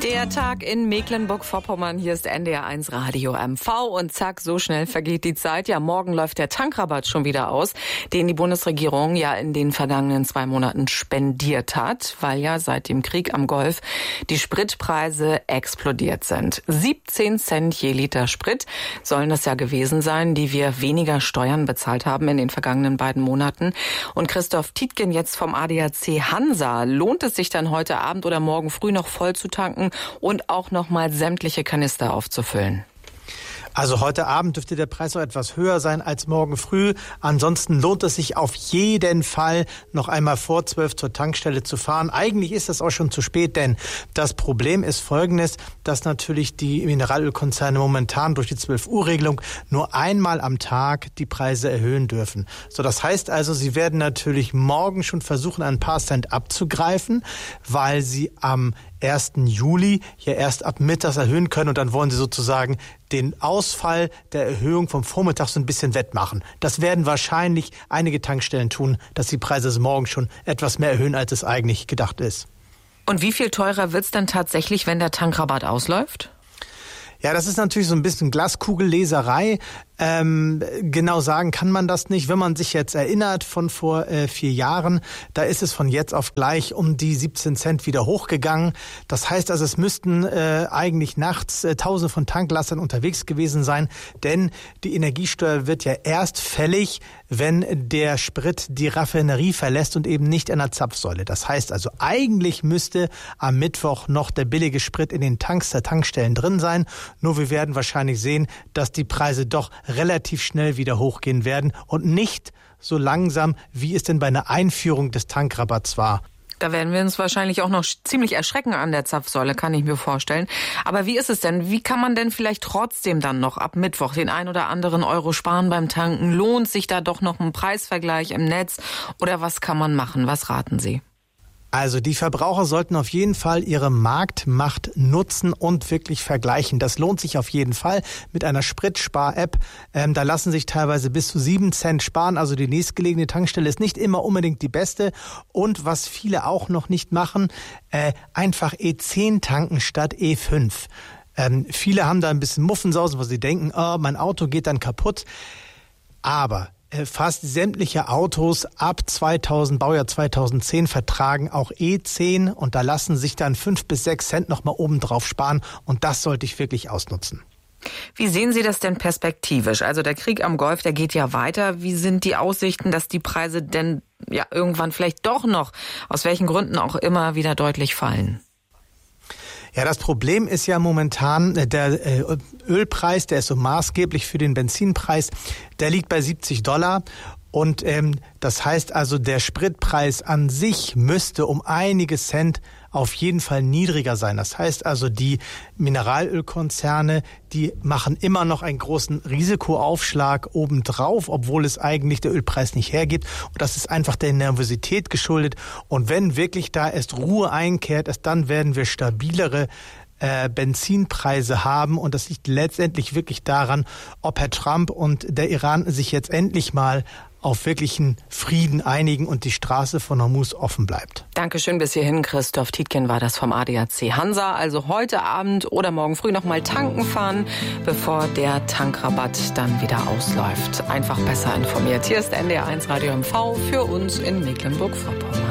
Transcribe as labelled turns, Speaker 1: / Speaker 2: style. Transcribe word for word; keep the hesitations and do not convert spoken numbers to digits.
Speaker 1: Der Tag in Mecklenburg-Vorpommern. Hier ist N D R eins Radio M V und zack, so schnell vergeht die Zeit. Ja, morgen läuft der Tankrabatt schon wieder aus, den die Bundesregierung ja in den vergangenen zwei Monaten spendiert hat, weil ja seit dem Krieg am Golf die Spritpreise explodiert sind. siebzehn Cent je Liter Sprit sollen das ja gewesen sein, die wir weniger Steuern bezahlt haben in den vergangenen beiden Monaten. Und Christoph Tietgen jetzt vom A D A C Hansa. Lohnt es sich dann heute Abend oder morgen früh noch voll zu tanken und auch nochmal sämtliche Kanister aufzufüllen?
Speaker 2: Also heute Abend dürfte der Preis noch etwas höher sein als morgen früh. Ansonsten lohnt es sich auf jeden Fall, noch einmal vor zwölf zur Tankstelle zu fahren. Eigentlich ist das auch schon zu spät, denn das Problem ist folgendes, dass natürlich die Mineralölkonzerne momentan durch die zwölf Uhr Regelung nur einmal am Tag die Preise erhöhen dürfen. So, das heißt also, sie werden natürlich morgen schon versuchen, ein paar Cent abzugreifen, weil sie am ersten Juli ja erst ab mittags erhöhen können und dann wollen sie sozusagen den Ausfall der Erhöhung vom Vormittag so ein bisschen wettmachen. Das werden wahrscheinlich einige Tankstellen tun, dass die Preise morgen schon etwas mehr erhöhen, als es eigentlich gedacht ist.
Speaker 1: Und wie viel teurer wird's dann tatsächlich, wenn der Tankrabatt ausläuft?
Speaker 2: Ja, das ist natürlich so ein bisschen Glaskugelleserei. Ähm, genau sagen kann man das nicht. Wenn man sich jetzt erinnert von vor äh, vier Jahren, da ist es von jetzt auf gleich um die siebzehn Cent wieder hochgegangen. Das heißt also, es müssten äh, eigentlich nachts äh, Tausende von Tanklassern unterwegs gewesen sein, denn die Energiesteuer wird ja erst fällig, wenn der Sprit die Raffinerie verlässt und eben nicht an der Zapfsäule. Das heißt also, eigentlich müsste am Mittwoch noch der billige Sprit in den Tanks der Tankstellen drin sein. Nur wir werden wahrscheinlich sehen, dass die Preise doch relativ schnell wieder hochgehen werden und nicht so langsam, wie es denn bei einer Einführung des Tankrabatts war.
Speaker 1: Da werden wir uns wahrscheinlich auch noch ziemlich erschrecken an der Zapfsäule, kann ich mir vorstellen. Aber wie ist es denn? Wie kann man denn vielleicht trotzdem dann noch ab Mittwoch den ein oder anderen Euro sparen beim Tanken? Lohnt sich da doch noch ein Preisvergleich im Netz? Oder was kann man machen? Was raten Sie?
Speaker 2: Also die Verbraucher sollten auf jeden Fall ihre Marktmacht nutzen und wirklich vergleichen. Das lohnt sich auf jeden Fall mit einer Spritspar-App. Ähm, da lassen sich teilweise bis zu sieben Cent sparen. Also die nächstgelegene Tankstelle ist nicht immer unbedingt die beste. Und was viele auch noch nicht machen, äh, einfach E zehn tanken statt E fünf. Ähm, viele haben da ein bisschen Muffensausen, wo sie denken, oh, mein Auto geht dann kaputt. Aber fast sämtliche Autos ab zweitausend, Baujahr zweitausendzehn vertragen auch E zehn und da lassen sich dann fünf bis sechs Cent nochmal oben drauf sparen und das sollte ich wirklich ausnutzen.
Speaker 1: Wie sehen Sie das denn perspektivisch? Also der Krieg am Golf, der geht ja weiter. Wie sind die Aussichten, dass die Preise denn ja irgendwann vielleicht doch noch, aus welchen Gründen auch immer, wieder deutlich fallen?
Speaker 2: Ja, das Problem ist ja momentan, der Ölpreis, der ist so maßgeblich für den Benzinpreis, der liegt bei siebzig Dollar. Und ähm, das heißt also, der Spritpreis an sich müsste um einige Cent auf jeden Fall niedriger sein. Das heißt also, die Mineralölkonzerne, die machen immer noch einen großen Risikoaufschlag obendrauf, obwohl es eigentlich der Ölpreis nicht hergibt. Und das ist einfach der Nervosität geschuldet. Und wenn wirklich da erst Ruhe einkehrt, erst dann werden wir stabilere äh, Benzinpreise haben. Und das liegt letztendlich wirklich daran, ob Herr Trump und der Iran sich jetzt endlich mal auf wirklichen Frieden einigen und die Straße von Hormuz offen bleibt.
Speaker 1: Dankeschön bis hierhin. Christoph Tietgen war das vom A D A C Hansa. Also heute Abend oder morgen früh noch mal tanken fahren, bevor der Tankrabatt dann wieder ausläuft. Einfach besser informiert. Hier ist N D R eins Radio M V für uns in Mecklenburg-Vorpommern.